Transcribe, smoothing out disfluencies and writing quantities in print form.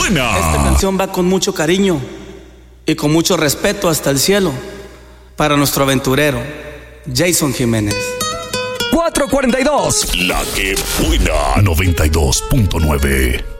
buena. Esta canción va con mucho cariño y con mucho respeto hasta el cielo para nuestro aventurero Jason Jiménez. 442. La que buena. 92.9.